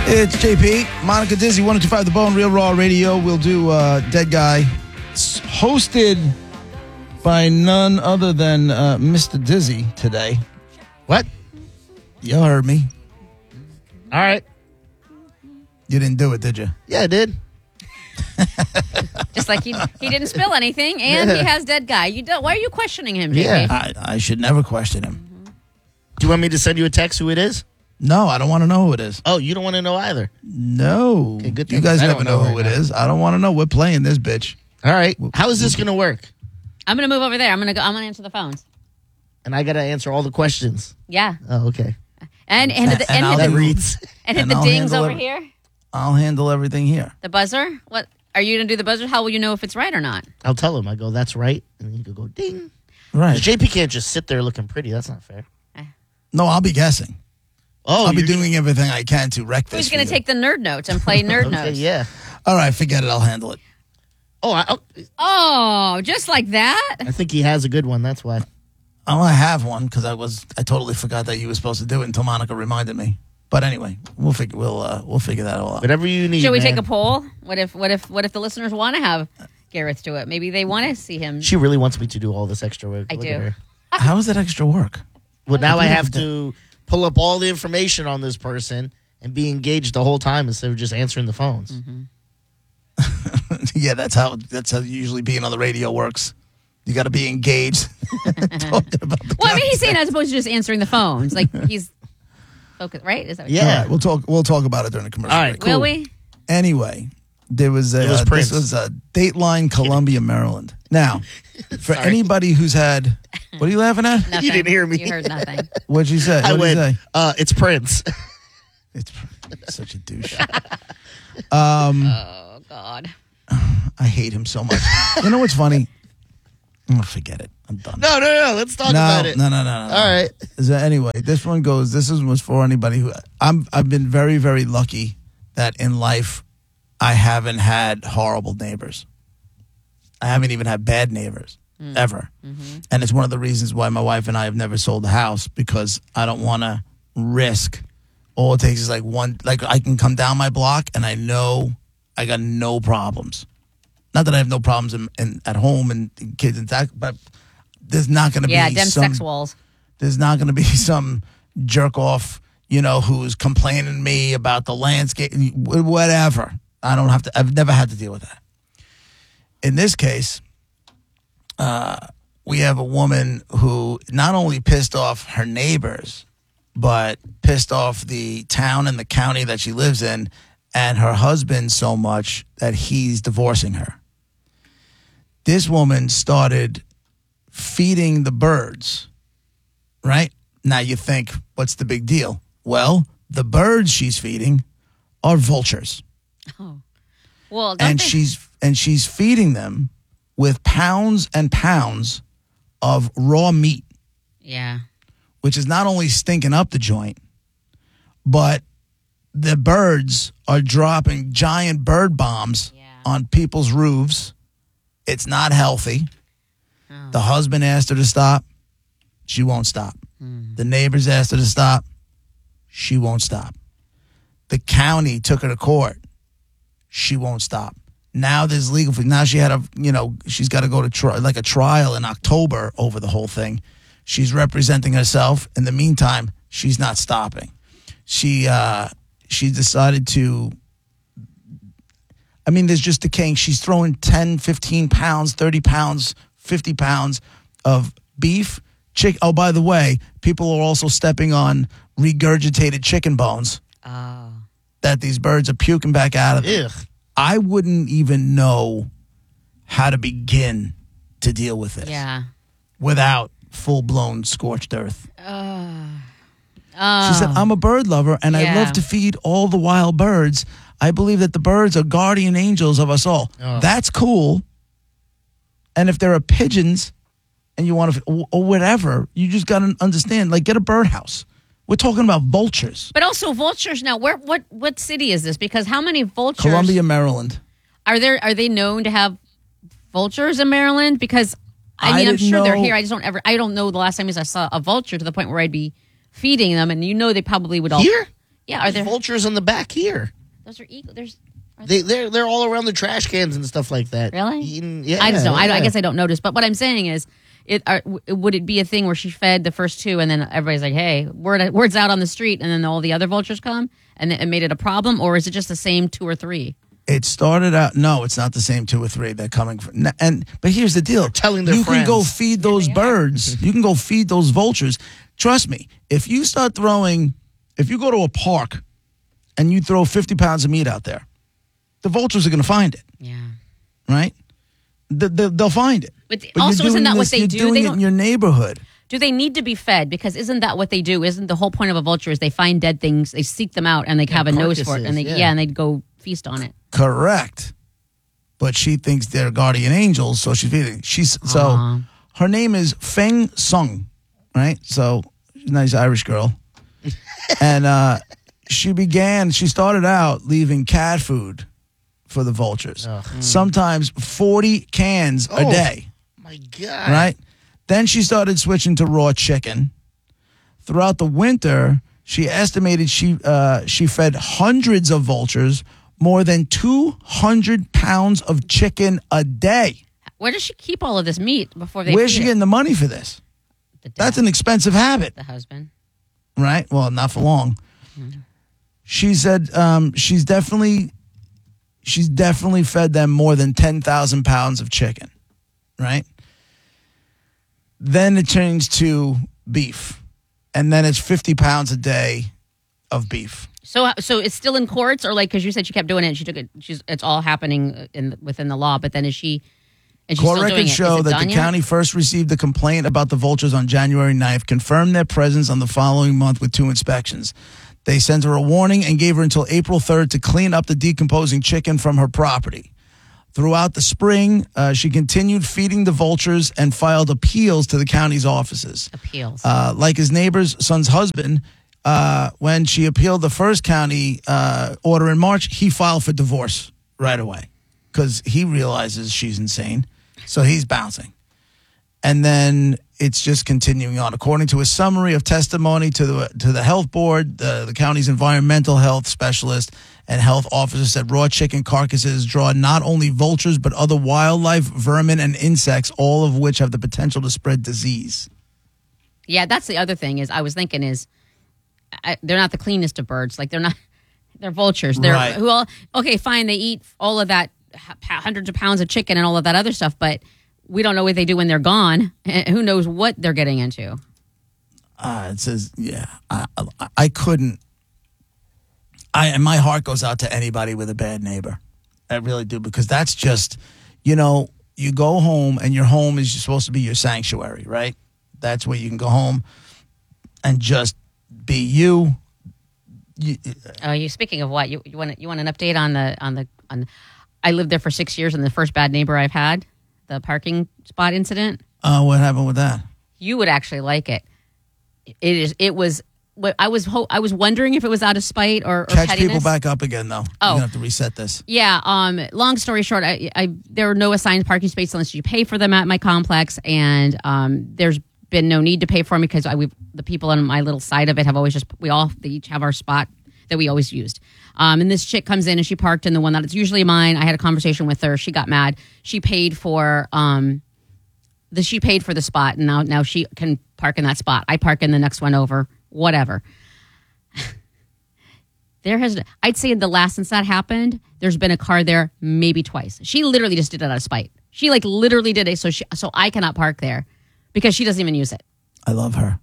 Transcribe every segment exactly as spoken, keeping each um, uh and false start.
It's J P, Monica Dizzy, one oh two point five The Bone, Real Raw Radio. We'll do uh, Dead Guy. It's hosted by none other than uh, Mister Dizzy today. What? You heard me. All right. You didn't do it, did you? Yeah, I did. Just like he he didn't spill anything, and he has Dead Guy. You don't. Why are you questioning him, J P? Yeah. I, I should never question him. Do you want me to send you a text who it is? No, I don't want to know who it is. Oh, you don't want to know either? No. Okay, good you thing guys I never don't know, know who right it now. is. I don't want to know. We're playing this bitch. All right. How is this going to work? I'm gonna move over there. I'm gonna go. I'm gonna answer the phones. And I got to answer all the questions. Yeah, Oh, okay. and and hit the, And and, I'll hit That the, do- reads. and hit and the I'll dings handle over it. here. I'll handle everything here. The buzzer. What are you gonna do? The buzzer. How will you know if it's right or not? I'll tell him. I go, that's right. And then he could go, ding. Right. J P can't just sit there looking pretty. That's not fair. No, I'll be guessing. Oh, I'll be you're gonna- doing everything I can to wreck this. Who's for gonna you. take the nerd notes and play nerd Okay, notes? yeah. All right, forget it. I'll handle it. Oh I, oh, Oh, just like that. I think he has a good one. That's why. Oh, I have one because I was I totally forgot that you were supposed to do it until Monica reminded me. But anyway, we'll figure we'll uh, we'll figure that all out. Whatever you need. Should we man. take a poll? What if what if what if the listeners want to have Gareth do it? Maybe they want to see him. She really wants me to do all this extra work. I Look do. at her. How is that extra work? Well, now I do have have to pull up all the information on this person and be engaged the whole time instead of just answering the phones. Mm-hmm. Yeah, that's how that's how usually being on the radio works. You got to be engaged. Talking about the Well, I mean, he's content. saying as opposed to just answering the phones. Like he's focused, right? Is that what Yeah. you're All right, we'll talk. We'll talk about it during the commercial. All right, break. Will we? Anyway, there was a It was uh, Prince. this was a Dateline, Columbia, Maryland. Now, for Sorry. anybody who's had, what are you laughing at? Nothing. didn't hear me. You heard nothing. What'd you say? I What'd you went, say? uh, it's Prince. It's such a douche. Um, Oh God. I hate him so much. You know what's funny? Oh, forget it. I'm done. no, no, no. Let's talk no, about it. no, no, no, no. All right. So anyway, this one goes. This is was for anybody who I'm. I've been very, very lucky that in life I haven't had horrible neighbors. I haven't even had bad neighbors ever, and it's one of the reasons why my wife and I have never sold the house because I don't want to risk. All it takes is like one. Like I can come down my block and I know I got no problems. Not that I have no problems in, in at home and kids and that, but there's not going to Yeah, be dem some. sex walls. There's not going to be some jerk off, you know, who's complaining to me about the landscape, whatever. I don't have to, I've never had to deal with that. In this case, uh, we have a woman who not only pissed off her neighbors, but pissed off the town and the county that she lives in and her husband so much that he's divorcing her. This woman started feeding the birds, right? Now you think, what's the big deal? Well, the birds she's feeding are vultures. Oh. Well, don't And they- she's and she's feeding them with pounds and pounds of raw meat, Yeah. which is not only stinking up the joint, but the birds are dropping giant bird bombs Yeah. on people's roofs. It's not healthy. Oh. The husband asked her to stop. She won't stop. The neighbors asked her to stop. She won't stop. The county took her to court. She won't stop. Now there's legal. Now she had a, you know, she's got to go to tri- like a trial in October over the whole thing. She's representing herself. In the meantime, she's not stopping. She uh, she decided to. I mean, there's just decaying. She's throwing ten, fifteen pounds, thirty pounds, fifty pounds of beef, chick. Oh, by the way, people are also stepping on regurgitated chicken bones Oh. that these birds are puking back out of them. Ugh. I wouldn't even know how to begin to deal with this Yeah. without full-blown scorched earth. Oh. She said, I'm a bird lover, and I Yeah. love to feed all the wild birds. I believe that the birds are guardian angels of us all. Oh. That's cool. And if there are pigeons and you want to, or or whatever, you just got to understand, like, get a birdhouse. We're talking about vultures. But also vultures now. Where what what city is this? Because how many vultures Columbia, Maryland. are there? Are they known to have vultures in Maryland? Because I I mean, I'm didn't sure they're know- here. I just don't ever. I don't know the last time I saw a vulture to the point where I'd be feeding them, and you know they probably would all. Here? Yeah, are there vultures in the back here? Those are eagles. There's are They they're they're all around the trash cans and stuff like that. Really? Eating, yeah. I just don't. I, yeah. I guess I don't notice. But what I'm saying is, it are, w- would it be a thing where she fed the first two, and then everybody's like, "Hey, word word's out on the street," and then all the other vultures come, and it made it a problem, or is it just the same two or three? It started out. No, it's not the same two or three. They're coming from. And but here's the deal: telling their you can go friends. feed those they are. birds. You can go feed those vultures. Trust me. If you start throwing, if you go to a park, and you throw fifty pounds of meat out there, the vultures are going to find it. Yeah. Right? The, the, they'll find it. But you're also, isn't doing that what this- they you're do? Doing They it don't- in your neighborhood. Do they need to be fed? Because isn't that what they do? Isn't the whole point of a vulture is they find dead things, they seek them out, and they have a nose for it, and they carcasses, yeah. yeah. and they go feast on it. Correct. But she thinks they're guardian angels, so she's feeding. She's so Aw. her name is Feng Sung, right? So she's a nice Irish girl, and uh, she began. She started out leaving cat food for the vultures. Ugh. Sometimes forty cans a Oh. day, My God. right? Then she started switching to raw chicken. Throughout the winter, she estimated she uh, she fed hundreds of vultures more than two hundred pounds of chicken a day. Where does she keep all of this meat before they? Where's feed she it? getting the money for this? The dad, That's an expensive habit, the husband. right? Well, not for long. She said um, she's definitely she's definitely fed them more than ten thousand pounds of chicken, right? Then it changed to beef, and then it's fifty pounds a day of beef. So, so it's still in courts, or like because you said she kept doing it, and she took it. She's it's all happening in within the law. But then is she? And she's Court still doing records it. show Is it that done the yet? county first received a complaint about the vultures on January ninth, confirmed their presence on the following month with two inspections. They sent her a warning and gave her until April third to clean up the decomposing chicken from her property. Throughout the spring, uh, she continued feeding the vultures and filed appeals to the county's offices. appeals. Uh, like his neighbor's son's husband, uh, when she appealed the first county uh, order in March, he filed for divorce right away because he realizes she's insane. So he's bouncing. And then it's just continuing on. According to a summary of testimony to the to the health board, the, the county's environmental health specialist and health officer said raw chicken carcasses draw not only vultures but other wildlife, vermin, and insects, all of which have the potential to spread disease. Yeah, that's the other thing is I was thinking is I, they're not the cleanest of birds. Like they're not, they're vultures. They're Right. who all okay, fine. They eat all of that h- hundreds of pounds of chicken and all of that other stuff, but we don't know what they do when they're gone. And who knows what they're getting into? Uh, it says, yeah, I, I, I couldn't. I and my heart goes out to anybody with a bad neighbor. I really do, because that's just, you know, you go home and your home is supposed to be your sanctuary, right? That's where you can go home and just be you. you Oh, you speaking of what you you want you want an update on the on the on? I lived there for six years, and the first bad neighbor I've had, the parking spot incident. uh, what happened with that? You would actually like it. It is. It was. What I was. Ho- I was wondering if it was out of spite or, or Catch pettiness. people back up again, though. Oh. You're going to have to reset this. Yeah. Um. Long story short, I, I there are no assigned parking spaces unless you pay for them at my complex, and um, there's been no need to pay for them because I we the people on my little side of it have always just we all they each have our spot that we always used. Um. And this chick comes in and she parked in the one that it's usually mine. I had a conversation with her. She got mad. She paid for um. The she paid for the spot, and now now she can park in that spot. I park in the next one over. Whatever. There has, I'd say the last since that happened, there's been a car there maybe twice. She literally just did it out of spite. She like literally did it so she, so I cannot park there because she doesn't even use it. I love her.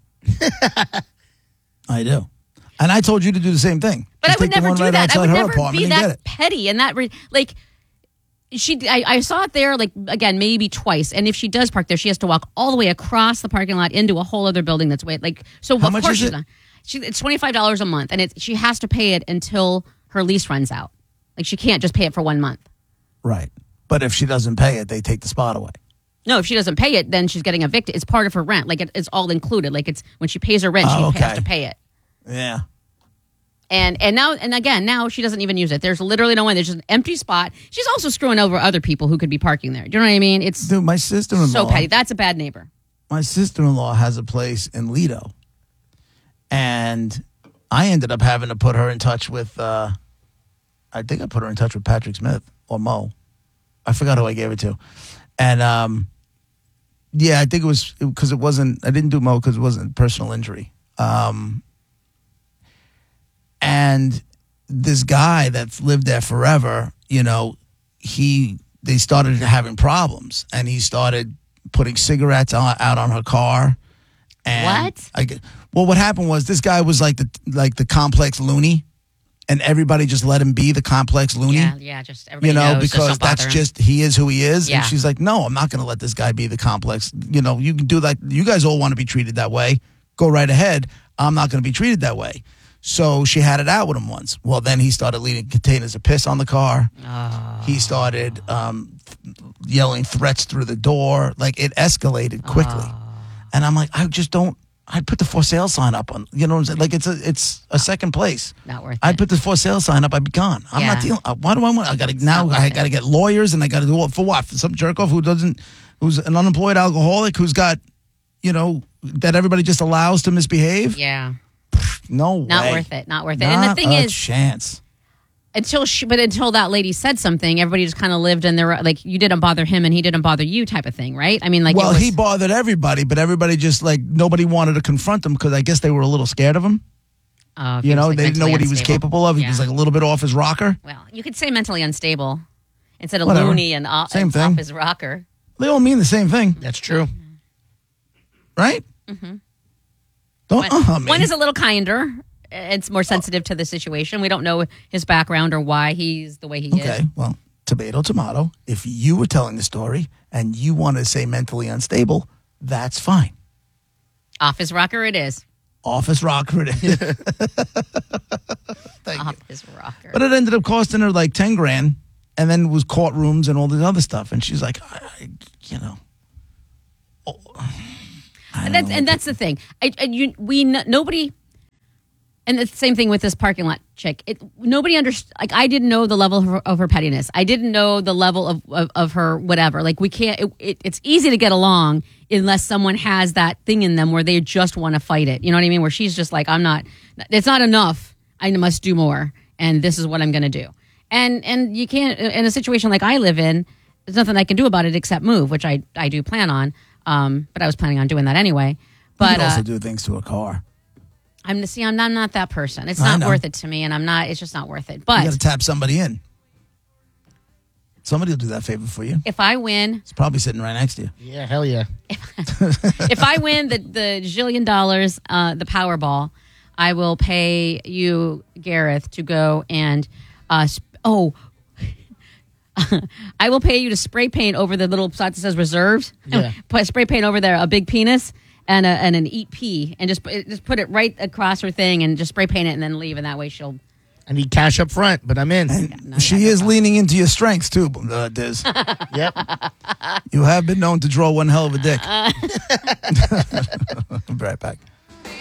I do. And I told you to do the same thing. But Just I would take the never one do right that. I outside would her never apartment be and get that it. petty and that re- like she. I, I saw it there like again maybe twice. And if she does park there, she has to walk all the way across the parking lot into a whole other building that's way like so. How of much course is she's it? not. She, it's twenty-five dollars a month, and it, she has to pay it until her lease runs out. Like, she can't just pay it for one month. Right. But if she doesn't pay it, they take the spot away. No, if she doesn't pay it, then she's getting evicted. It's part of her rent. Like, it, it's all included. Like, it's when she pays her rent, Oh, she okay. has to pay it. Yeah. And and now, and again, now she doesn't even use it. There's literally no one. There's just an empty spot. She's also screwing over other people who could be parking there. Do you know what I mean? It's Dude, my sister-in-law. so petty. That's a bad neighbor. My sister-in-law has a place in Lido. And I ended up having to put her in touch with, uh, I think I put her in touch with Patrick Smith or Mo. I forgot who I gave it to. And, um, yeah, I think it was because it, it wasn't, I didn't do Mo because it wasn't personal injury. Um, and this guy that's lived there forever, you know, he, they started having problems and he started putting cigarettes on, out on her car. And What? I, well, what happened was this guy was like the like the complex loony, and everybody just let him be the complex loony. Yeah, yeah, just everybody You know, knows, just because don't bother that's him. just he is who he is. Yeah. And she's like, no, I'm not going to let this guy be the complex. You know, you can do that. You guys all want to be treated that way. Go right ahead. I'm not going to be treated that way. So she had it out with him once. Well, then he started leaving containers of piss on the car. Oh. He started um, th- yelling threats through the door. Like it escalated quickly. Oh. And I'm like, I just don't. I'd put the for sale sign up on. You know what I'm saying? Like it's a it's a second place. Not worth I'd it. put the for sale sign up. I'd be gone. I'm Yeah. not dealing. uh, Why do I want? I got to now. not I worth it. got to get lawyers, and I got to do what for what? For some jerk off who doesn't, who's an unemployed alcoholic who's got, you know, that everybody just allows to misbehave. Yeah, No not way. worth it. Not worth it. Not And the thing a is, chance. until she, but until that lady said something, everybody just kind of lived in their like you didn't bother him and he didn't bother you type of thing, right? I mean, like Well, it was, he bothered everybody, but everybody just like nobody wanted to confront him because I guess they were a little scared of him. uh, if he You was, know, like, they didn't know mentally what he was unstable. capable of. He Yeah. was like a little bit off his rocker. Well, you could say mentally unstable instead of Whatever. loony and, uh, Same and thing. off his rocker. They all mean the same thing, That's true. right? Mm-hmm. Don't One, uh me. one is a little kinder. It's more sensitive to the situation. We don't know his background or why he's the way he Okay, is. well, tomato, tomato. If you were telling the story and you want to say mentally unstable, that's fine. Off his rocker, it is. Office rocker it is. Thank you. Off his rocker. But it ended up costing her like ten grand, and then it was courtrooms and all this other stuff. And she's like, I, I, you know. Oh, I And don't that's know and what that's the thing. I, I you we n- nobody, and the same thing with this parking lot chick. It nobody understood. Like I didn't know the level of her, of her pettiness. I didn't know the level of of, of her whatever. Like we can't. It, it, it's easy to get along unless someone has that thing in them where they just want to fight it. You know what I mean? Where she's just like, I'm not. It's not enough. I must do more, and this is what I'm going to do. And and you can't in a situation like I live in. There's nothing I can do about it except move, which I I do plan on. Um, but I was planning on doing that anyway. you But can also uh, do things to a car. I'm see, I'm not, I'm not that person. It's I not know. worth it to me, and I'm not. It's just not worth it. You got to But tap somebody in. Somebody will do that favor for you. if I win, It's probably sitting right next to you. Yeah, hell yeah. if I win the the zillion dollars, uh, the Powerball, I will pay you, Gareth, to go and uh, sp- oh. I will pay you to spray paint over the little spot that says reserved. Yeah. Put spray paint over there, a big penis and a, and an eat pee, and just put- just put it right across her thing, and just spray paint it, and then leave, and that way she'll. I need cash up front, but I'm in. No, she yeah, is no leaning into your strengths too, uh, Diz. Yep. You have been known to draw one hell of a dick. I'll be right back.